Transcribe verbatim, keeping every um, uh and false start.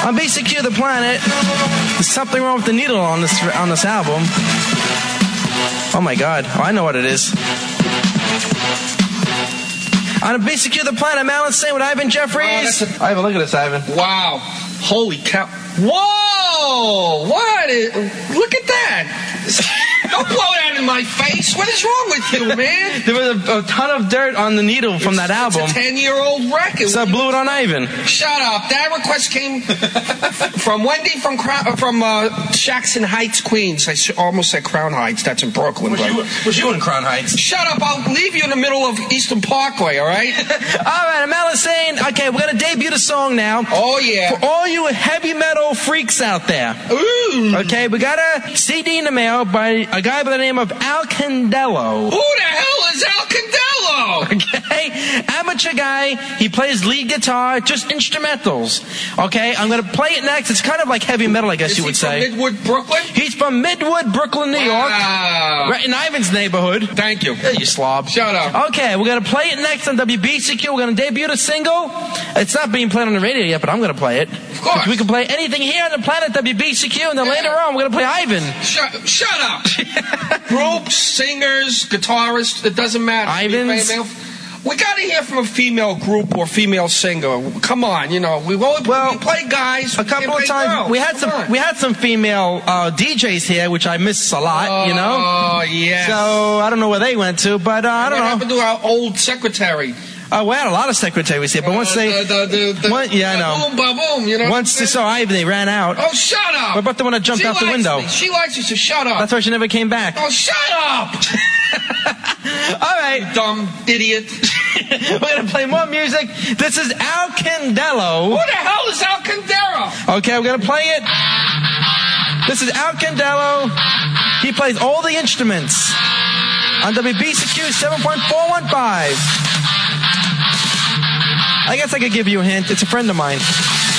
On B C Q The Planet, there's something wrong with the needle on this on this album. Oh my God! Oh, I know what it is. On B C Q The Planet, I'm Alan Sane with Ivan Jeffries. Oh, Ivan, look at this, Ivan. Wow! Holy cow! Whoa! What? Is, look at that! Don't blow that in my face. What is wrong with you, man? There was a, a ton of dirt on the needle from it's, that album. It's a ten-year-old record. So I blew it on Ivan. Shut up. That request came from Wendy from Crown, from uh, Jackson Heights, Queens. I almost said Crown Heights. That's in Brooklyn. Was, you, was you in Crown Heights? Shut up. I'll leave you in the middle of Eastern Parkway, all right? All right, I'm Alan Sane. Okay, we're going to debut the song now. Oh, yeah. For all you heavy metal freaks out there. Ooh. Okay, we got a C D in the mail by a guy by the name of Al Candello. Who the hell is Al Candello? Okay, amateur guy. He plays lead guitar, just instrumentals. Okay, I'm going to play it next. It's kind of like heavy metal, I guess is you would he say. From Midwood, Brooklyn? He's from Midwood, Brooklyn, New York. Wow. Right in Ivan's neighborhood. Thank you. Yeah, you slob. Shut up. Okay, we're going to play it next on W B C Q. We're going to debut the single. It's not being played on the radio yet, but I'm going to play it. Of course. We can play anything here on the planet W B C Q, and then yeah. later on we're going to play Ivan. Shut, shut up. Groups, singers, guitarists, it doesn't matter. Ivan's. We got to hear from a female group or female singer. Come on, you know, we won't well, we play guys. A couple of times girls. we had Come some on. we had some female uh, D Js here, which I miss a lot. Oh, you know. Oh yeah. So I don't know where they went to, but uh, I don't what know. happened to our old secretary? Uh, we had a lot of secretaries here, but once uh, they, the, the, the, one, yeah, I know. Boom, ba boom, you know. Once they saw Ivan, they ran out. Oh, shut up! What about the one that jumped she out the window? Me. She likes you, so shut up. That's why she never came back. Oh, shut up! All right, dumb idiot. We're gonna play more music. This is Al Candello. Who the hell is Al Candello? Okay, we're gonna play it. This is Al Candello. He plays all the instruments on W B C Q seven point four one five. I guess I could give you a hint. It's a friend of mine.